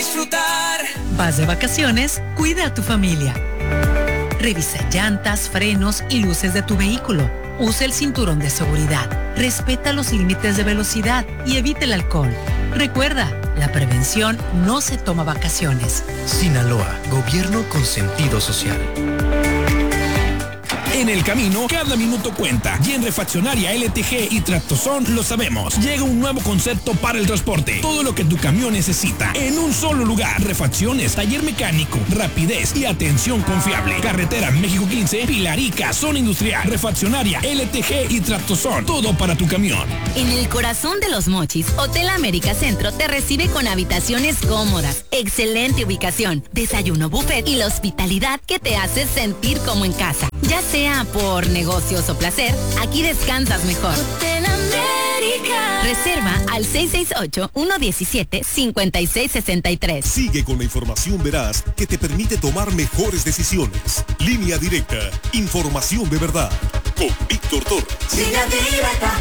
disfrutar. Vas de vacaciones, cuida a tu familia. Revisa llantas, frenos y luces de tu vehículo. Usa el cinturón de seguridad. Respeta los límites de velocidad y evite el alcohol. Recuerda, la prevención no se toma vacaciones. Sinaloa, gobierno con sentido social. En el camino, cada minuto cuenta. Y en Refaccionaria LTG y Tractozón lo sabemos. Llega un nuevo concepto para el transporte. Todo lo que tu camión necesita en un solo lugar. Refacciones, taller mecánico, rapidez y atención confiable. Carretera México 15, Pilarica, zona industrial. Refaccionaria LTG y Tractozón. Todo para tu camión. En el corazón de Los Mochis, Hotel América Centro te recibe con habitaciones cómodas, excelente ubicación, desayuno buffet y la hospitalidad que te hace sentir como en casa. Ya sea por negocios o placer, aquí descansas mejor. Hotel América. Reserva al 668-117-5663. Sigue con la información veraz que te permite tomar mejores decisiones. Línea Directa. Información de verdad. Con Víctor Torres. Línea Directa.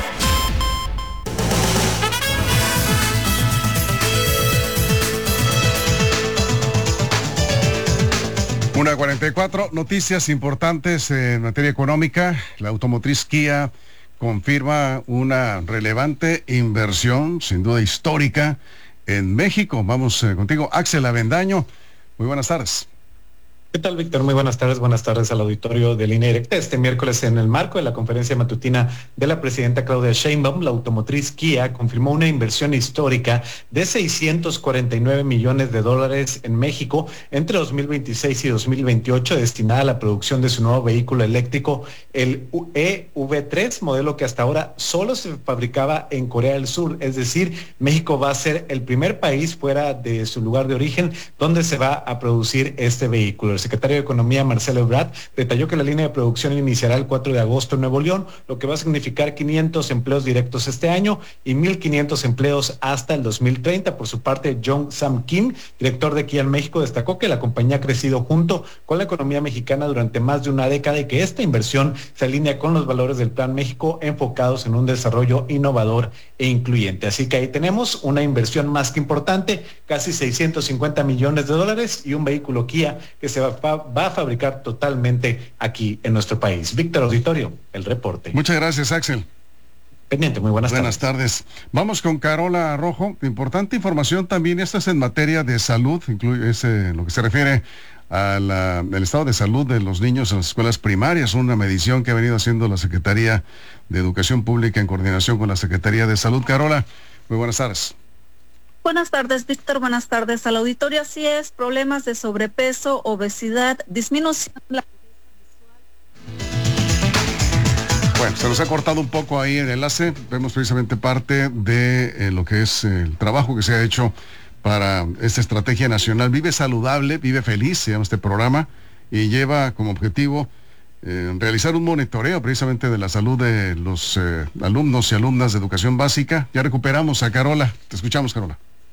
Una 44, noticias importantes en materia económica. La automotriz Kia confirma una relevante inversión, sin duda histórica, en México. Vamos contigo, Axel Avendaño. Muy buenas tardes. ¿Qué tal, Víctor? Muy buenas tardes al auditorio de Línea Directa. Este miércoles, en el marco de la conferencia matutina de la presidenta Claudia Sheinbaum, la automotriz Kia confirmó una inversión histórica de $649 millones en México entre 2026 y 2028, destinada a la producción de su nuevo vehículo eléctrico, el EV3, modelo que hasta ahora solo se fabricaba en Corea del Sur. Es decir, México va a ser el primer país fuera de su lugar de origen donde se va a producir este vehículo. El secretario de Economía, Marcelo Ebrard, detalló que la línea de producción iniciará el 4 de agosto en Nuevo León, lo que va a significar 500 empleos directos este año y 1,500 empleos hasta el 2030. Por su parte, Jong Sam Kim, director de Kia en México, destacó que la compañía ha crecido junto con la economía mexicana durante más de una década y que esta inversión se alinea con los valores del Plan México enfocados en un desarrollo innovador e incluyente. Así que ahí tenemos una inversión más que importante, casi $650 millones y un vehículo Kia que se va a fabricar totalmente aquí en nuestro país. Víctor Auditorio, el reporte. Muchas gracias, Axel. Pendiente, muy buenas tardes. Buenas tardes. Vamos con Carola Rojo. Importante información también, esta es en materia de salud, incluye lo que se refiere al estado de salud de los niños en las escuelas primarias, una medición que ha venido haciendo la Secretaría de Educación Pública en coordinación con la Secretaría de Salud. Carola, muy buenas tardes. Buenas tardes, Víctor. Buenas tardes al auditorio. Así es, problemas de sobrepeso, obesidad, disminución de la... Bueno, se nos ha cortado un poco ahí el enlace. Vemos precisamente parte de lo que es el trabajo que se ha hecho para esta estrategia nacional. Vive saludable, vive feliz, se llama este programa, y lleva como objetivo realizar un monitoreo precisamente de la salud de los alumnos y alumnas de educación básica. Ya recuperamos a Carola. Te escuchamos, Carola.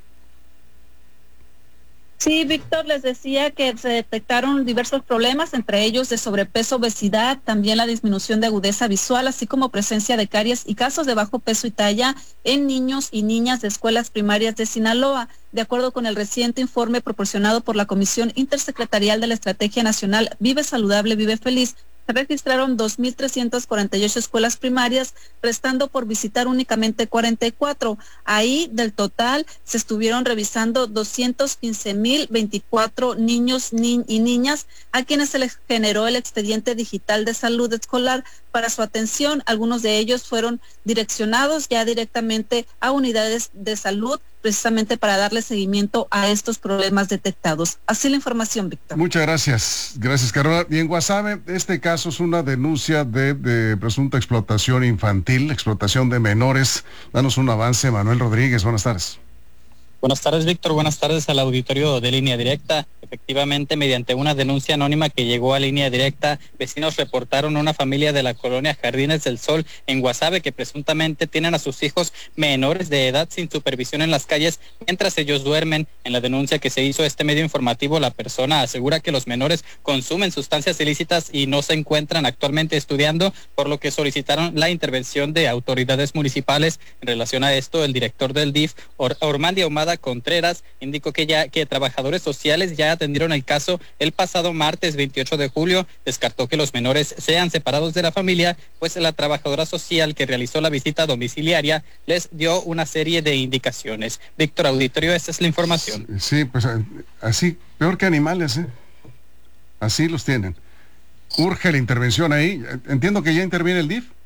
Sí, Víctor, les decía que se detectaron diversos problemas, entre ellos de sobrepeso, obesidad, también la disminución de agudeza visual, así como presencia de caries y casos de bajo peso y talla en niños y niñas de escuelas primarias de Sinaloa. De acuerdo con el reciente informe proporcionado por la Comisión Intersecretarial de la Estrategia Nacional Vive Saludable, Vive Feliz, se registraron 2,348 escuelas primarias, restando por visitar únicamente 44. Ahí, del total, se estuvieron revisando 215,024 niños y niñas a quienes se les generó el expediente digital de salud escolar para su atención. Algunos de ellos fueron direccionados ya directamente a unidades de salud, precisamente para darle seguimiento a estos problemas detectados. Así la información, Víctor. Muchas gracias. Gracias, Carola. Y en Guasave, este caso es una denuncia de presunta explotación infantil, explotación de menores. Danos un avance, Manuel Rodríguez. Buenas tardes. Buenas tardes, Víctor. Buenas tardes al auditorio de Línea Directa. Efectivamente, mediante una denuncia anónima que llegó a Línea Directa, vecinos reportaron a una familia de la colonia Jardines del Sol en Guasave que presuntamente tienen a sus hijos menores de edad sin supervisión en las calles mientras ellos duermen. En la denuncia que se hizo a este medio informativo, la persona asegura que los menores consumen sustancias ilícitas y no se encuentran actualmente estudiando, por lo que solicitaron la intervención de autoridades municipales. En relación a esto, el director del DIF, Ormandy Ahumada Contreras, indicó que trabajadores sociales ya atendieron el caso el pasado martes 28 de julio. Descartó que los menores sean separados de la familia, pues la trabajadora social que realizó la visita domiciliaria les dio una serie de indicaciones. Víctor, auditorio, esta es la información. Sí, pues así, peor que animales, ¿eh? Así los tienen. Urge la intervención ahí. Entiendo que ya interviene el DIF.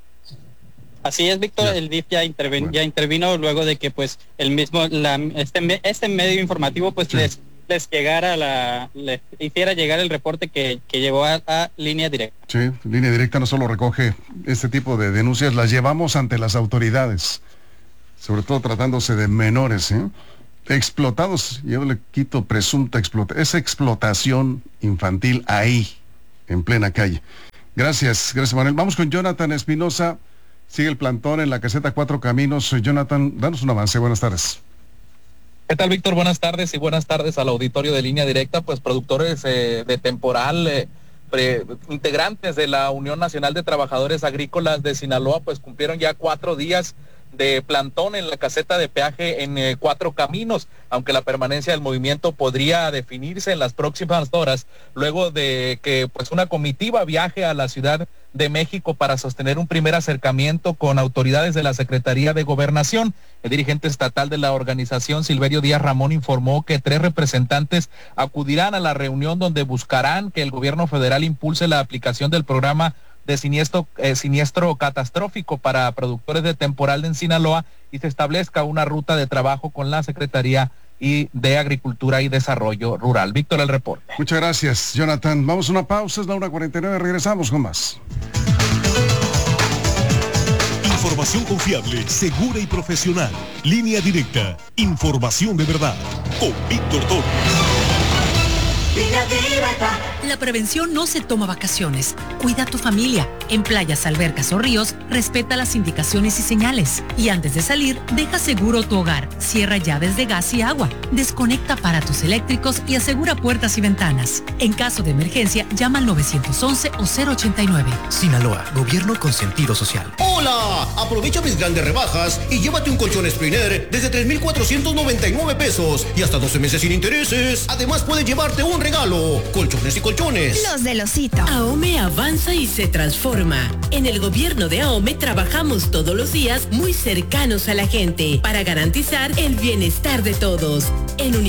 Así es, Víctor, ya. El DIF ya intervino luego de que pues el mismo este medio informativo pues sí. les hiciera llegar el reporte que llevó a Línea Directa. Sí, Línea Directa no solo recoge este tipo de denuncias, las llevamos ante las autoridades, sobre todo tratándose de menores, explotados. Yo le quito presunta explotación infantil ahí, en plena calle. Gracias Manuel. Vamos con Jonathan Espinosa. Sigue el plantón en la caseta Cuatro Caminos. Jonathan, danos un avance. Buenas tardes. ¿Qué tal, Víctor? Buenas tardes y buenas tardes al auditorio de Línea Directa. Pues productores de temporal, integrantes de la Unión Nacional de Trabajadores Agrícolas de Sinaloa, pues cumplieron ya 4 días de plantón en la caseta de peaje en Cuatro Caminos, aunque la permanencia del movimiento podría definirse en las próximas horas, luego de que pues una comitiva viaje a la Ciudad de México para sostener un primer acercamiento con autoridades de la Secretaría de Gobernación. El dirigente estatal de la organización, Silverio Díaz Ramón, informó que 3 representantes acudirán a la reunión donde buscarán que el gobierno federal impulse la aplicación del programa de siniestro catastrófico para productores de temporal en Sinaloa y se establezca una ruta de trabajo con la Secretaría de Agricultura y Desarrollo Rural. Víctor, el reporte. Muchas gracias, Jonathan. Vamos a una pausa, es la 1:49, regresamos con más. Información confiable, segura y profesional. Línea Directa, información de verdad. Con Víctor Torres. La prevención no se toma vacaciones. Cuida a tu familia. En playas, albercas o ríos, respeta las indicaciones y señales. Y antes de salir, deja seguro tu hogar. Cierra llaves de gas y agua. Desconecta aparatos eléctricos y asegura puertas y ventanas. En caso de emergencia, llama al 911 o 089. Sinaloa, gobierno con sentido social. ¡Hola! Aprovecha mis grandes rebajas y llévate un colchón Spriner desde 3,499 pesos y hasta 12 meses sin intereses. Además, puedes llevarte un regalo, colchones y colchones. Los del osito. AOME avanza y se transforma. En el gobierno de AOME trabajamos todos los días muy cercanos a la gente para garantizar el bienestar de todos. En